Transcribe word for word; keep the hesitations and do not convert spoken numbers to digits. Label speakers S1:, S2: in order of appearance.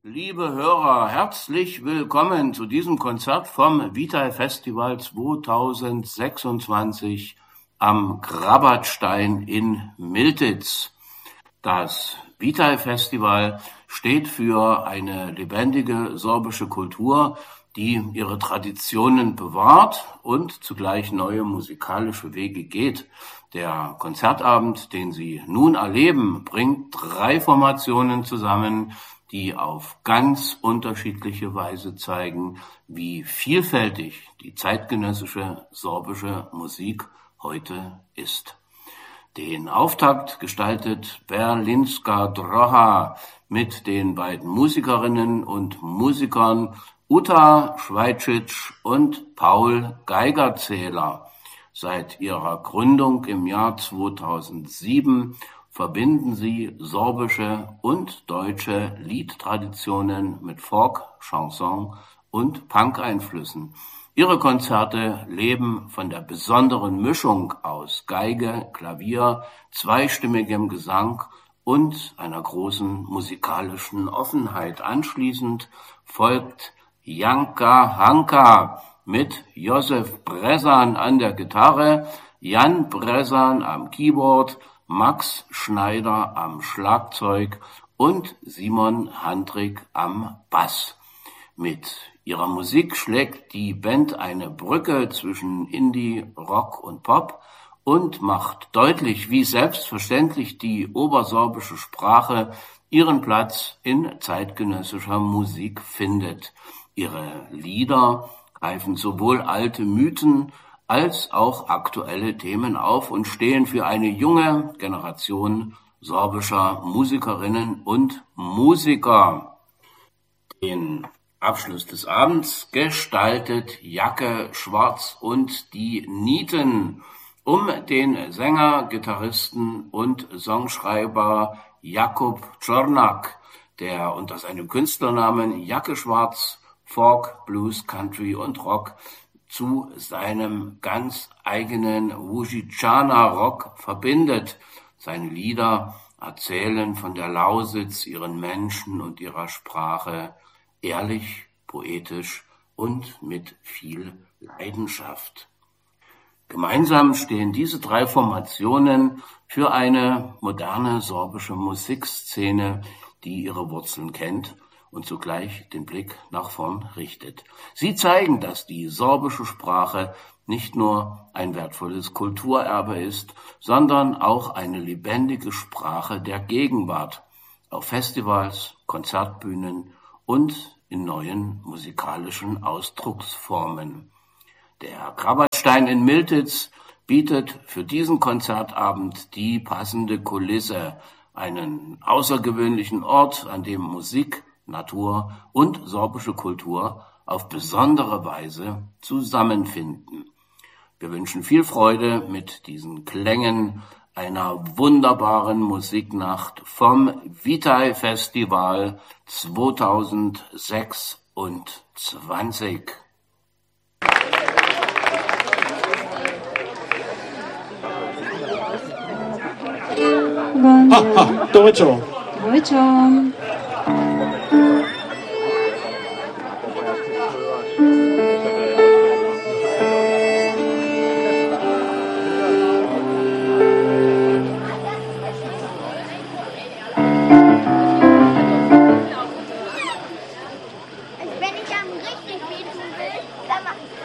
S1: Liebe Hörer, herzlich willkommen zu diesem Konzert vom Vitae Festival zweitausendsechsundzwanzig am Grabbertstein in Miltitz. Das Vitae Festival steht für eine lebendige sorbische Kultur, die ihre Traditionen bewahrt und zugleich neue musikalische Wege geht. Der Konzertabend, den Sie nun erleben, bringt drei Formationen zusammen, die auf ganz unterschiedliche Weise zeigen, wie vielfältig die zeitgenössische sorbische Musik heute ist. Den Auftakt gestaltet Berlinska Droha mit den beiden Musikerinnen und Musikern Uta Schweitschitsch und Paul Geigerzähler. Seit ihrer Gründung im Jahr zweitausendsieben verbinden sie sorbische und deutsche Liedtraditionen mit Folk, Chanson und Punk-Einflüssen. Ihre Konzerte leben von der besonderen Mischung aus Geige, Klavier, zweistimmigem Gesang und einer großen musikalischen Offenheit. Anschließend folgt Janka Hanka mit Josef Bresan an der Gitarre, Jan Bresan am Keyboard, Max Schneider am Schlagzeug und Simon Handrick am Bass. Mit ihrer Musik schlägt die Band eine Brücke zwischen Indie, Rock und Pop und macht deutlich, wie selbstverständlich die obersorbische Sprache ihren Platz in zeitgenössischer Musik findet. Ihre Lieder greifen sowohl alte Mythen als auch aktuelle Themen auf und stehen für eine junge Generation sorbischer Musikerinnen und Musiker. Den Abschluss des Abends gestaltet Jacke Schwarz und die Nieten um den Sänger, Gitarristen und Songschreiber Jakub Czornak, der unter seinem Künstlernamen Jacke Schwarz Folk, Blues, Country und Rock zu seinem ganz eigenen Łużyczana-Rock verbindet. Seine Lieder erzählen von der Lausitz, ihren Menschen und ihrer Sprache, ehrlich, poetisch und mit viel Leidenschaft. Gemeinsam stehen diese drei Formationen für eine moderne sorbische Musikszene, die ihre Wurzeln kennt und zugleich den Blick nach vorn richtet. Sie zeigen, dass die sorbische Sprache nicht nur ein wertvolles Kulturerbe ist, sondern auch eine lebendige Sprache der Gegenwart, auf Festivals, Konzertbühnen und in neuen musikalischen Ausdrucksformen. Der Grabbertstein in Miltitz bietet für diesen Konzertabend die passende Kulisse, einen außergewöhnlichen Ort, an dem Musik, Natur und sorbische Kultur auf besondere Weise zusammenfinden. Wir wünschen viel Freude mit diesen Klängen einer wunderbaren Musiknacht vom Vitae Festival zweitausendsechsundzwanzig.
S2: Ha, ha, Deutscher.
S3: Deutscher.
S4: Wenn ich dann richtig beten will, dann mach ich